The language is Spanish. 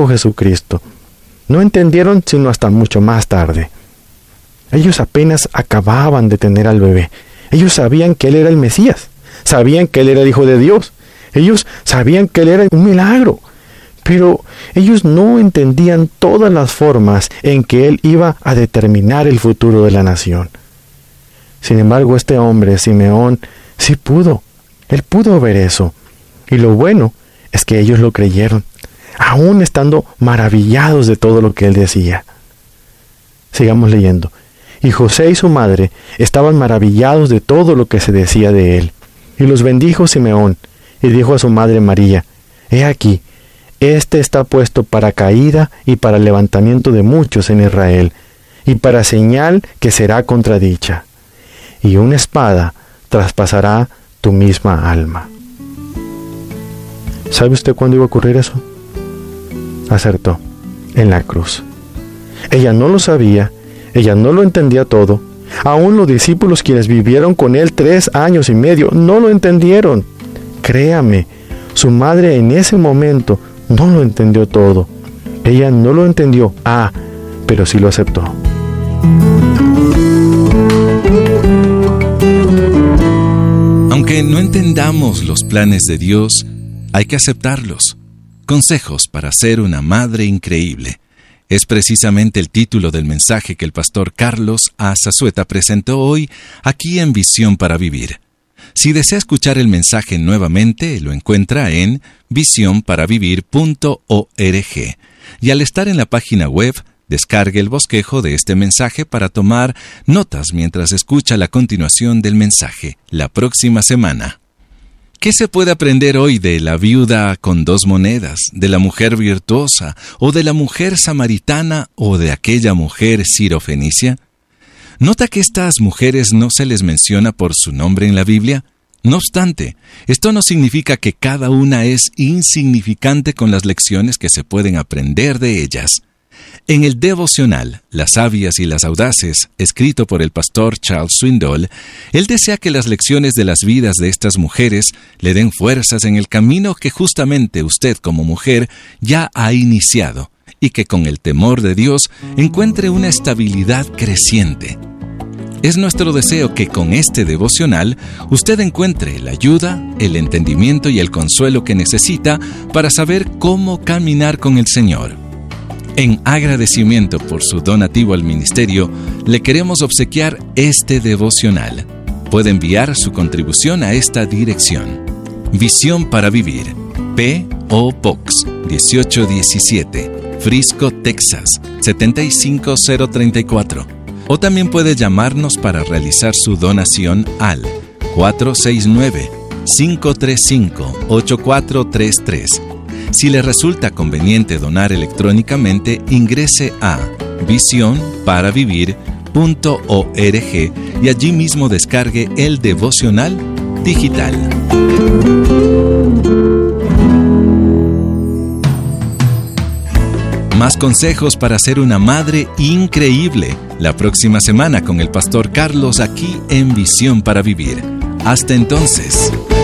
único Jesucristo. No entendieron sino hasta mucho más tarde. Ellos apenas acababan de tener al bebé. Ellos sabían que Él era el Mesías. Sabían que Él era el Hijo de Dios. Ellos sabían que Él era un milagro. Pero ellos no entendían todas las formas en que Él iba a determinar el futuro de la nación. Sin embargo, este hombre, Simeón, sí pudo. Él pudo ver eso. Y lo bueno es que ellos lo creyeron, aún estando maravillados de todo lo que Él decía. Sigamos leyendo. Y José y su madre estaban maravillados de todo lo que se decía de Él. Y los bendijo Simeón, y dijo a su madre María: He aquí, este está puesto para caída y para levantamiento de muchos en Israel, y para señal que será contradicha. Y una espada traspasará tu misma alma. ¿Sabe usted cuándo iba a ocurrir eso? Acertó, en la cruz. Ella no lo sabía, ella no lo entendía todo. Aún los discípulos, quienes vivieron con Él 3 años y medio, no lo entendieron. Créame, su madre en ese momento no lo entendió todo. Ella no lo entendió, pero sí lo aceptó. Aunque no entendamos los planes de Dios, hay que aceptarlos. Consejos para ser una madre increíble. Es precisamente el título del mensaje que el pastor Carlos A. Zazueta presentó hoy aquí en Visión para Vivir. Si desea escuchar el mensaje nuevamente, lo encuentra en visionparavivir.org. Y al estar en la página web, descargue el bosquejo de este mensaje para tomar notas mientras escucha la continuación del mensaje la próxima semana. ¿Qué se puede aprender hoy de la viuda con 2 monedas, de la mujer virtuosa, o de la mujer samaritana, o de aquella mujer sirofenicia? ¿Nota que estas mujeres no se les menciona por su nombre en la Biblia? No obstante, esto no significa que cada una es insignificante con las lecciones que se pueden aprender de ellas. En el devocional Las sabias y las audaces, escrito por el pastor Charles Swindoll, él desea que las lecciones de las vidas de estas mujeres le den fuerzas en el camino que justamente usted como mujer ya ha iniciado, y que con el temor de Dios encuentre una estabilidad creciente. Es nuestro deseo que con este devocional usted encuentre la ayuda, el entendimiento y el consuelo que necesita para saber cómo caminar con el Señor. En agradecimiento por su donativo al ministerio, le queremos obsequiar este devocional. Puede enviar su contribución a esta dirección: Visión para Vivir, P.O. Box 1817, Frisco, Texas 75034. O también puede llamarnos para realizar su donación al 469-535-8433. Si le resulta conveniente donar electrónicamente, ingrese a visionparavivir.org y allí mismo descargue el devocional digital. Más consejos para ser una madre increíble la próxima semana con el pastor Carlos aquí en Visión para Vivir. Hasta entonces.